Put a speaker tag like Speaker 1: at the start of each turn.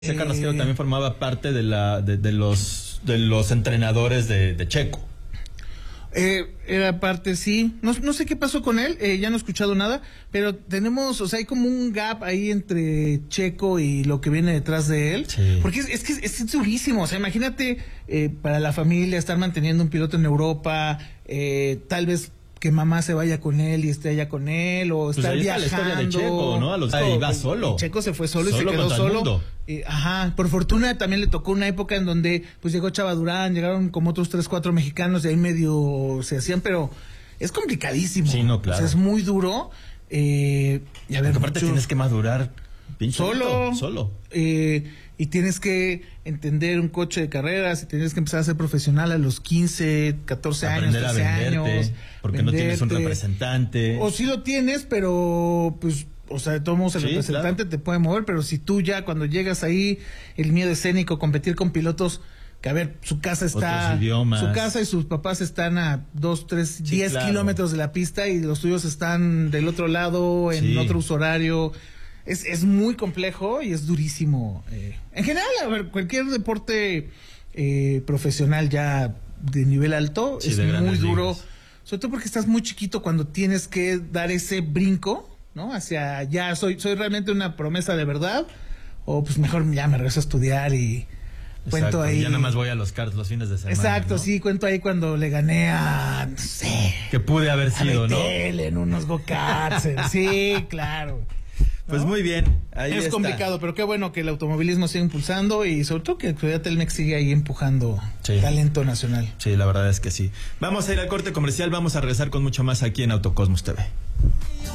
Speaker 1: Ese Carrasquero también formaba parte de los entrenadores de Checo.
Speaker 2: Era parte, sí. No sé qué pasó con él, ya no he escuchado nada, pero tenemos, o sea, hay como un gap ahí entre Checo y lo que viene detrás de él.
Speaker 1: Sí.
Speaker 2: Porque es durísimo, o sea, imagínate para la familia estar manteniendo un piloto en Europa, tal vez que mamá se vaya con él y esté allá con él, o estar viajando.
Speaker 1: La historia de Checo, ¿no? Iba solo.
Speaker 2: Checo se fue solo y se quedó solo. Por fortuna también le tocó una época en donde pues llegó Chava Durán, llegaron como otros 3-4 mexicanos y ahí medio se hacían, pero es complicadísimo.
Speaker 1: Sí, no, claro.
Speaker 2: O sea, es muy duro. Y a ver,
Speaker 1: aparte tienes que madurar
Speaker 2: solo. Y tienes que entender un coche de carreras y tienes que empezar a ser profesional a los 15, 14 años, 13 años.
Speaker 1: Porque no tienes un representante.
Speaker 2: O sí lo tienes, pero pues, o sea, de todos modos el representante te puede mover, pero si tú ya cuando llegas ahí, el miedo escénico, competir con pilotos que a ver, su casa y sus papás están a 2, 3, 10 kilómetros de la pista y los tuyos están del otro lado, en otro uso horario. Es muy complejo y es durísimo. En general, a ver, cualquier deporte profesional ya de nivel alto es muy duro, sobre todo porque estás muy chiquito cuando tienes que dar ese brinco, ¿no? Hacia ya soy realmente una promesa de verdad, o pues mejor ya me regreso a estudiar y cuento ahí.
Speaker 1: Ya nada más voy a los karts los fines de semana.
Speaker 2: Exacto, ¿no? Sí, cuento ahí cuando le gané a, no sé,
Speaker 1: que pude haber sido, ¿no?
Speaker 2: En unos go-karts. Sí, claro.
Speaker 1: Pues muy bien, ahí
Speaker 2: es complicado, pero qué bueno que el automovilismo sigue impulsando y sobre todo que Telmex sigue ahí empujando talento nacional.
Speaker 1: Sí, la verdad es que sí. Vamos a ir al corte comercial, vamos a regresar con mucho más aquí en Autocosmos TV.